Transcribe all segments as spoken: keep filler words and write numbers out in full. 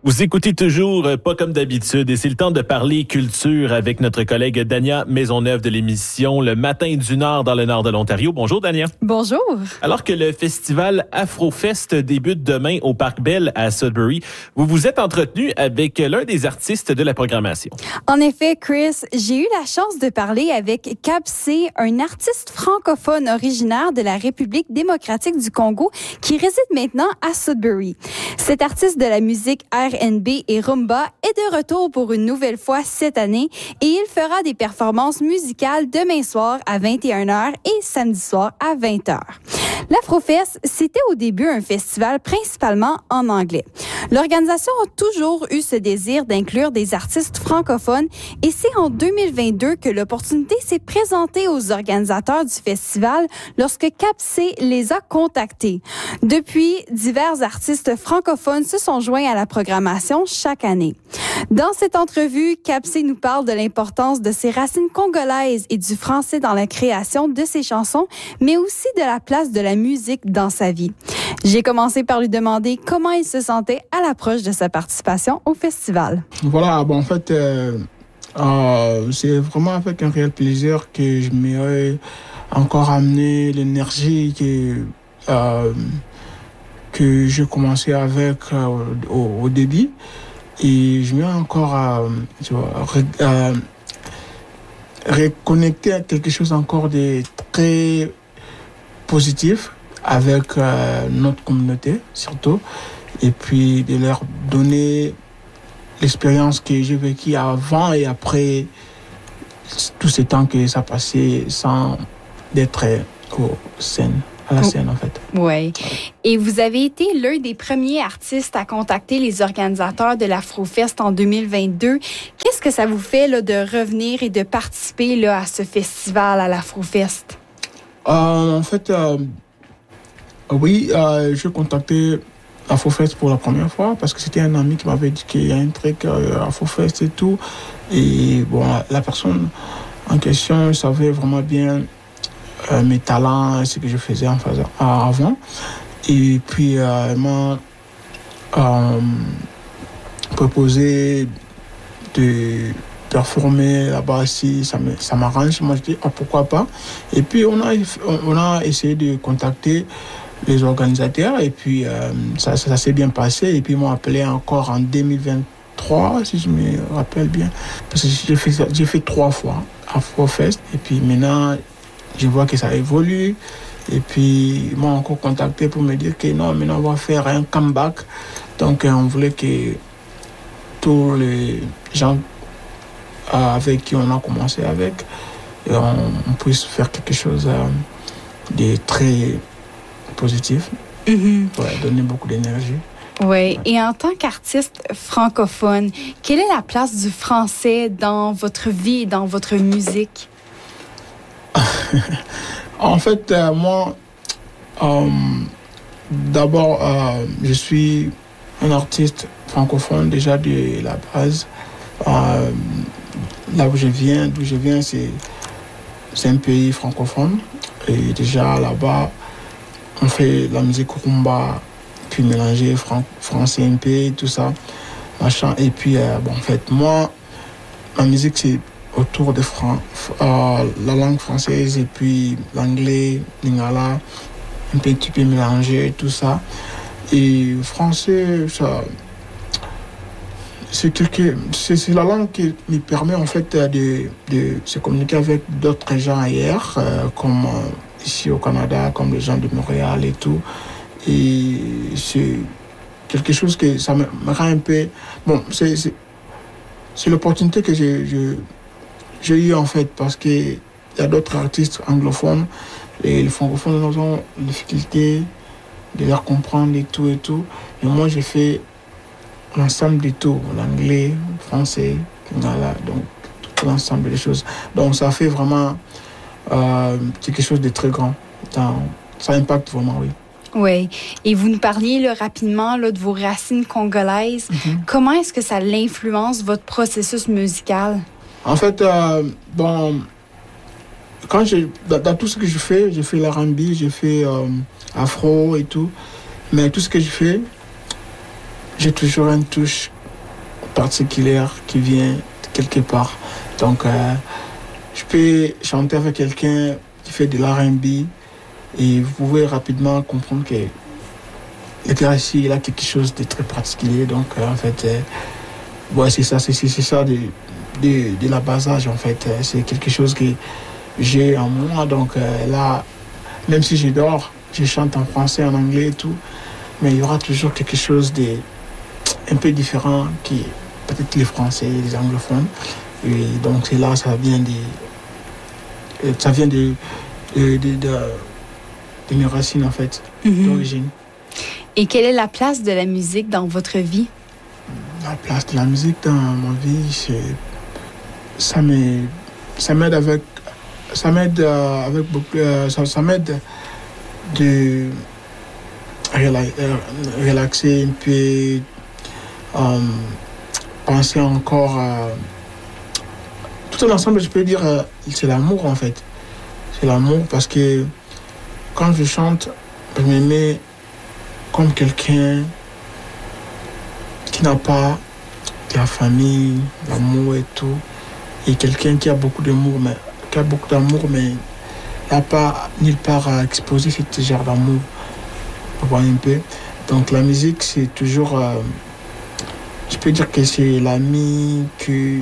Vous écoutez toujours euh, Pas comme d'habitude et c'est le temps de parler culture avec notre collègue Dania Maisonneuve de l'émission Le Matin du Nord dans le nord de l'Ontario. Bonjour Dania. Bonjour. Alors que le festival Afrofest débute demain au Parc Bell à Sudbury, vous vous êtes entretenu avec l'un des artistes de la programmation. En effet, Chris, j'ai eu la chance de parler avec Kapsé, un artiste francophone originaire de la République démocratique du Congo qui réside maintenant à Sudbury. Cet artiste de la musique R and B et rumba est de retour pour une nouvelle fois cette année et il fera des performances musicales demain soir à vingt et une heures et samedi soir à vingt heures. L'Afrofest, c'était au début un festival principalement en anglais. L'organisation a toujours eu ce désir d'inclure des artistes francophones et c'est en deux mille vingt-deux que l'opportunité s'est présentée aux organisateurs du festival lorsque Kapsé les a contactés. Depuis, divers artistes francophones se sont joints à la programmation chaque année. Dans cette entrevue, Kapsé nous parle de l'importance de ses racines congolaises et du français dans la création de ses chansons, mais aussi de la place de la musique dans sa vie. J'ai commencé par lui demander comment il se sentait à l'approche de sa participation au festival. Voilà, bon, en fait, euh, euh, c'est vraiment avec un réel plaisir que je m'ai encore amené l'énergie que, euh, que j'ai commencé avec euh, au, au début. Et je m'ai encore euh, tu vois, euh, reconnecté à quelque chose encore de très positif avec euh, notre communauté surtout, et puis de leur donner l'expérience que j'ai vécue avant et après tout ce temps que ça passait sans d'être aux scènes, à la scène en fait. Oui. Et vous avez été l'un des premiers artistes à contacter les organisateurs de l'Afrofest en deux mille vingt-deux. Qu'est-ce que ça vous fait là, de revenir et de participer là, à ce festival, à l'Afrofest? Euh, en fait, euh, oui, euh, j'ai contacté Afrofest pour la première fois parce que c'était un ami qui m'avait dit qu'il y a un truc euh, Afrofest et tout. Et bon, la personne en question savait vraiment bien euh, mes talents, ce que je faisais en faisant, euh, avant. Et puis, euh, elle m'a euh, proposé de performer là-bas si ça, me, ça m'arrange. Moi, je dis, ah, pourquoi pas. Et puis, on a, on a essayé de contacter les organisateurs et puis euh, ça, ça, ça s'est bien passé. Et puis, ils m'ont appelé encore en deux mille vingt-trois, si je me rappelle bien. Parce que j'ai fait, j'ai fait trois fois Afrofest. Et puis, maintenant, je vois que ça évolue. Et puis, ils m'ont encore contacté pour me dire que non, maintenant, on va faire un comeback. Donc, on voulait que tous les gens avec qui on a commencé avec, et on, on puisse faire quelque chose euh, de très positif, mm-hmm. pour donner beaucoup d'énergie. Oui, ouais. Et en tant qu'artiste francophone, quelle est la place du français dans votre vie et dans votre musique? En fait, euh, moi, euh, d'abord, euh, je suis un artiste francophone déjà de la base. Euh, Là où je viens, d'où je viens, c'est, c'est un pays francophone. Et déjà là-bas, on fait la musique rumba, puis mélanger fran- français un peu, tout ça, machin. Et puis, euh, bon, en fait, moi, ma musique, c'est autour de Fran- euh, la langue française et puis l'anglais, lingala, un petit peu mélangé, tout ça. Et français, ça... C'est, quelque, c'est, c'est la langue qui me permet en fait de, de se communiquer avec d'autres gens ailleurs, euh, comme euh, ici au Canada, comme les gens de Montréal et tout. Et c'est quelque chose que ça me, me rend un peu... Bon, c'est, c'est, c'est l'opportunité que j'ai, je, j'ai eu en fait, parce qu'il y a d'autres artistes anglophones et les francophones ont des difficultés de leur comprendre et tout et tout. Et moi, j'ai fait l'ensemble de tout, l'anglais, le français, voilà, donc tout l'ensemble des choses. Donc ça fait vraiment euh, quelque chose de très grand. Ça impacte vraiment, oui. Oui, et vous nous parliez là, rapidement là, de vos racines congolaises. Mm-hmm. Comment est-ce que ça l'influence votre processus musical? En fait, euh, bon, quand j'ai, dans, dans tout ce que je fais, j'ai fait l'R and B, j'ai fait euh, afro et tout, mais tout ce que je fais, j'ai toujours une touche particulière qui vient de quelque part. Donc, euh, je peux chanter avec quelqu'un qui fait de l'R and B et vous pouvez rapidement comprendre que le gars ici, il a quelque chose de très particulier. Donc, euh, en fait, euh, ouais, c'est ça, c'est, c'est, c'est ça de, de, de la basage, en fait. C'est quelque chose que j'ai en moi. Donc, euh, là, même si je dors, je chante en français, en anglais et tout, mais il y aura toujours quelque chose de un peu différent qui peut-être les Français, les anglophones. Et donc, c'est là, ça vient de, ça vient de, de, de, de, de mes racines, en fait, mm-hmm. d'origine. Et quelle est la place de la musique dans votre vie? La place de la musique dans ma vie, c'est, ça m'aide, ça m'aide avec, ça m'aide avec beaucoup, ça, ça m'aide de relaxer un peu, euh, penser encore à tout un ensemble. Je peux dire, c'est l'amour en fait, c'est l'amour parce que quand je chante, je me mets comme quelqu'un qui n'a pas de la famille, l'amour et tout, et quelqu'un qui a beaucoup d'amour, mais qui a beaucoup d'amour, mais n'a pas nulle part à exposer ce genre d'amour. Vous voyez un peu. Donc la musique, c'est toujours, euh, je peux dire que c'est l'ami que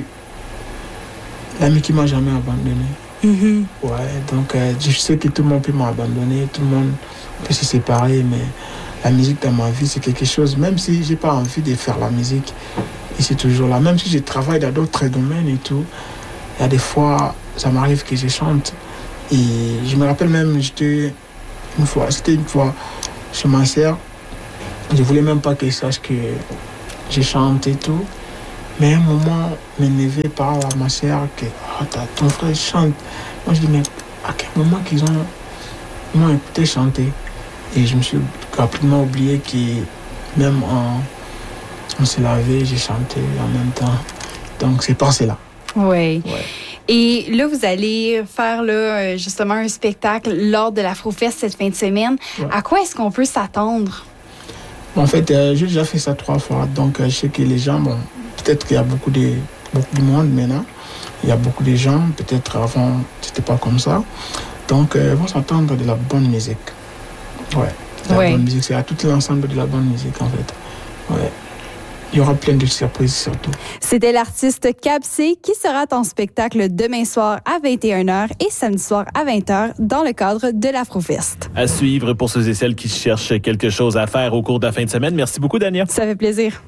l'ami qui m'a jamais abandonné. Mm-hmm. Ouais, donc euh, je sais que tout le monde peut m'abandonner, tout le monde peut se séparer, mais la musique dans ma vie, c'est quelque chose, même si j'ai pas envie de faire la musique, et c'est toujours là. Même si je travaille dans d'autres domaines et tout, il y a des fois, ça m'arrive que je chante. Et je me rappelle même, j'étais une fois, c'était une fois chez ma sœur, je voulais même pas qu'elle sache que je chante et tout. Mais à un moment, m'énervé par à ma sœur que oh, ton frère chante. Moi je dis, mais à quel moment qu'ils ont, ils m'ont écouté chanter? Et je me suis rapidement oublié que même en, on s'est lavé, j'ai chanté en même temps. Donc c'est passé là. Oui. Ouais. Et là, vous allez faire là, justement un spectacle lors de l'Afrofest cette fin de semaine. Ouais. À quoi est-ce qu'on peut s'attendre? En fait, euh, j'ai déjà fait ça trois fois. Donc, euh, je sais que les gens, bon, peut-être qu'il y a beaucoup de, beaucoup de monde maintenant. Il y a beaucoup de gens. Peut-être avant, c'était pas comme ça. Donc, euh, ils vont s'attendre de la bonne musique. Ouais. De la ouais. bonne musique. C'est à tout l'ensemble de la bonne musique, en fait. Ouais. Il y aura plein de surprises surtout. C'était l'artiste Capsé qui sera en spectacle demain soir à vingt et une heures et samedi soir à vingt heures dans le cadre de l'Afrofest. À suivre pour ceux et celles qui cherchent quelque chose à faire au cours de la fin de semaine. Merci beaucoup, Dania. Ça fait plaisir.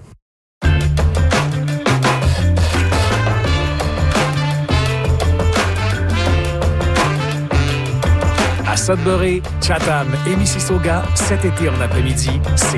À Sudbury, Chatham et Mississauga, cet été en après-midi, c'est